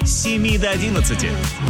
с 7 до 11.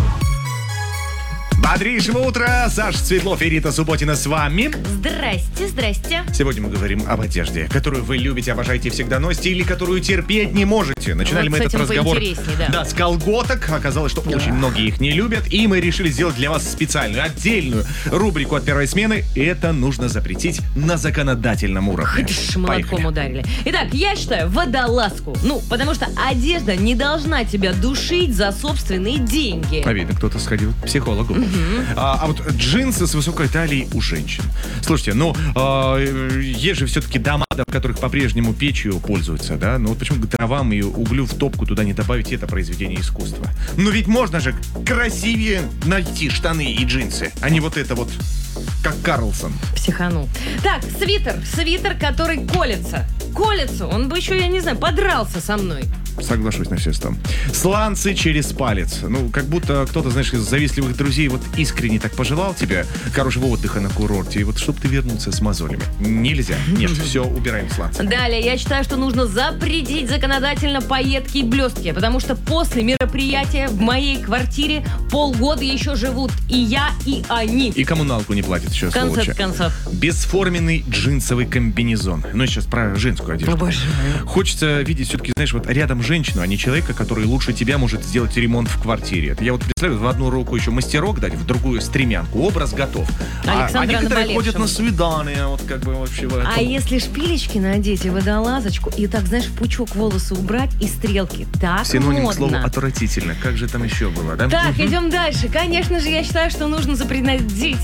Бодрейшего утра! Саша Светлов и Рита Субботина с вами. Здрасте, здрасте. Сегодня мы говорим об одежде, которую вы любите, обожаете, всегда носите или которую терпеть не можете. Начинали Вот мы с этот этим разговор поинтереснее, да. с колготок. Оказалось, что очень многие их не любят. И мы решили сделать для вас специальную, отдельную рубрику от первой смены. Это нужно запретить на законодательном уровне. Молотком ударили. Итак, я считаю водолазку. Потому что одежда не должна тебя душить за собственные деньги. А видно, кто-то сходил к психологу. А вот джинсы с высокой талией у женщин. Слушайте, есть же все-таки дома, в которых по-прежнему печью пользуются, да? Вот почему к дровам и углю в топку туда не добавить это произведение искусства? Ведь можно же красивее найти штаны и джинсы, а не вот это вот, как Карлсон. Психанул. Так, свитер, который колется. Он бы еще, я не знаю, подрался со мной. Соглашусь на все 100. Сланцы через палец. Как будто кто-то, знаешь, из завистливых друзей вот искренне так пожелал тебе хорошего отдыха на курорте, и вот чтобы ты вернулся с мозолями. Нельзя. Нет, все, убираем сланцы. Далее, я считаю, что нужно запретить законодательно пайетки и блестки, потому что после мероприятия в моей квартире полгода еще живут и я, и они. И коммуналку не платят еще, сволочи. В конце концов. Бесформенный джинсовый комбинезон. Сейчас про женскую одежду. Обожаю. Хочется видеть все-таки, знаешь, вот рядом женщину, а не человека, который лучше тебя может сделать ремонт в квартире. Это я вот представляю, в одну руку еще мастерок дать, в другую стремянку. Образ готов. А некоторые ходят на свидания, вот как бы вообще. А если шпилечки надеть и водолазочку, и так, знаешь, в пучок волосы убрать и стрелки. Так синоним модно. к слову отвратительно. Как же там еще было, да? Так, идем дальше. Конечно же, я считаю, что нужно запретить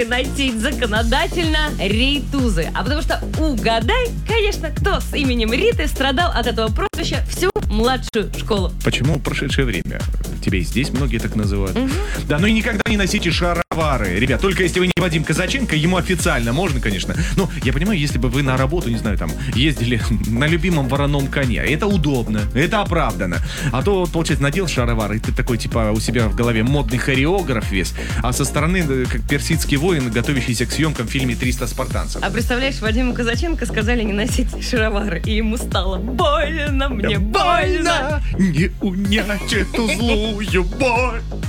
законодательно рейтузы. А потому что угадай, конечно, кто с именем Риты страдал от этого прозвища всю младшую школу. Почему прошедшее время? Тебе и здесь многие так называют. Да, и никогда не носите шаровары. Ребят, только если вы не Вадим Казаченко, ему официально можно, конечно. Я понимаю, если бы вы на работу, не знаю, там, ездили на любимом вороном коне. Это удобно, это оправдано. А то, получается, надел шаровары, и ты такой, типа, у себя в голове модный хореограф весь, а со стороны, как персидский воин, готовящийся к съемкам в фильме «300 спартанцев». А представляешь, Вадиму Казаченко сказали не носить шаровары, и ему стало больно, мне больно. Не унять эту злую боль.